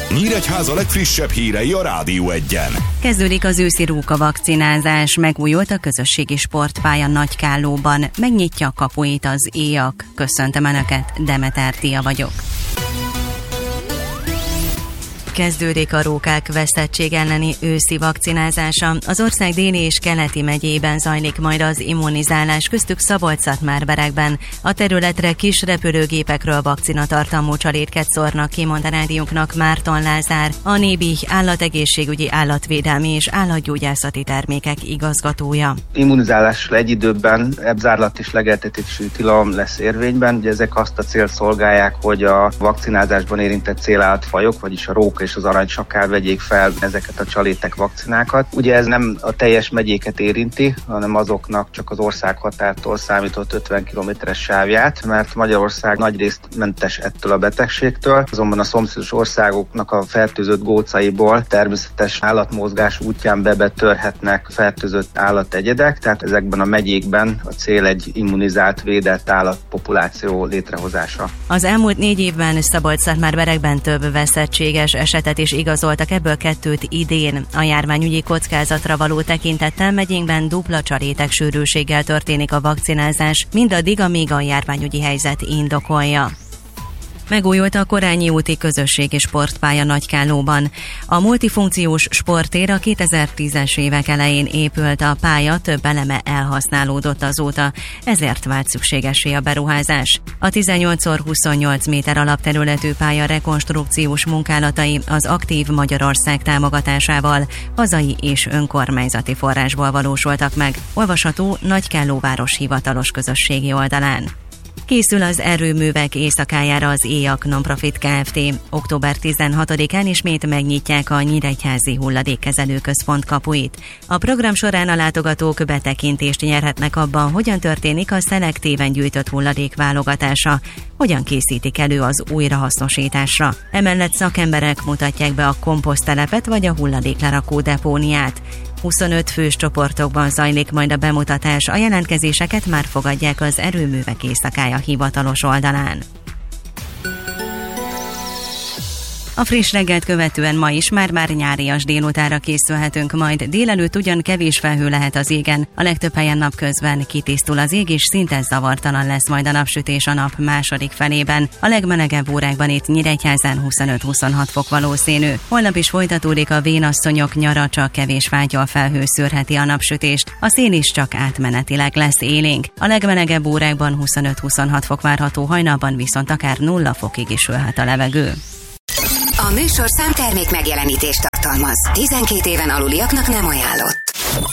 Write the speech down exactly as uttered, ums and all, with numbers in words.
Nyíregyháza legfrissebb hírei a Rádió Egyen. Kezdődik az őszi róka vakcinázás, megújult a közösségi sportpálya Nagykállóban, megnyitja a kapuit az éjak. Köszöntöm Önöket, Demeter Tia vagyok. Kezdődik a rókák veszettség elleni őszi vakcinázása. Az ország déli és keleti megyében zajlik majd az immunizálás, köztük Szabolcs-Szatmár-Berekben. A területre kis repülőgépekről vakcinatartalmú csalétket szórnak ki, mondta rádiónknak Márton Lázár, a Nébi állategészségügyi, állatvédelmi és állatgyógyászati termékek igazgatója. Immunizálásra egy időben ebzárlat és legeltetési tilalom lesz érvényben. Ugye ezek azt a célt szolgálják, hogy a vakcinázásban érintett célállatfajok, vagyis a róka és az aranysakál vegyék fel ezeket a csalétek vakcinákat. Ugye ez nem a teljes megyéket érinti, hanem azoknak csak az országhatártól számított ötven kilométeres sávját, mert Magyarország nagyrészt mentes ettől a betegségtől, azonban a szomszédos országoknak a fertőzött gócaiból természetes állatmozgás útján bebetörhetnek fertőzött állategyedek, tehát ezekben a megyékben a cél egy immunizált, védett állatpopuláció létrehozása. Az elmúlt négy évben Szabolcs-Szatmár-Berekben több veszettséges esetet is igazoltak, ebből kettőt idén. A járványügyi kockázatra való tekintettel megyénkben dupla csalétek sűrűséggel történik a vakcinázás, mindaddig, amíg a járványügyi helyzet indokolja. Megújult a Korányi úti közösségi sportpálya Nagykállóban. A multifunkciós sporttér a kétezer-tízes évek elején épült, a pálya több eleme elhasználódott azóta, ezért vált szükségessé a beruházás. A tizennyolc szor huszonnyolc méter alapterületű pálya rekonstrukciós munkálatai az Aktív Magyarország támogatásával, hazai és önkormányzati forrásból valósultak meg, olvasható Nagykállóváros hivatalos közösségi oldalán. Készül az erőművek éjszakájára az éjak Nonprofit Kft. október tizenhatodikán ismét megnyitják a Nyíregyházi Hulladékkezelő Központ kapuit. A program során a látogatók betekintést nyerhetnek abban, hogyan történik a szelektíven gyűjtött hulladék válogatása, hogyan készítik elő az újrahasznosításra. Emellett szakemberek mutatják be a komposzttelepet vagy a hulladéklerakó depóniát. huszonöt fős csoportokban zajlik majd a bemutatás, a jelentkezéseket már fogadják az Erőművek éjszakája hivatalos oldalán. A friss reggelt követően ma is már-már nyárias délutára készülhetünk majd, délelőtt ugyan kevés felhő lehet az égen, a legtöbb helyen napközben kitisztul az ég és szinte zavartalan lesz majd a napsütés a nap második felében. A legmelegebb órákban itt Nyíregyházán huszonöt-huszonhat fok valószínű. Holnap is folytatódik a vénasszonyok nyara, csak kevés fátyol felhő szőrheti a napsütést, a szél is csak átmenetileg lesz élénk. A legmelegebb órákban huszonöt-huszonhat fok várható, hajnalban viszont akár nulla fokig is ülhet a levegő. A műsorszám termék megjelenítést tartalmaz. tizenkét éven aluliaknak nem ajánlott.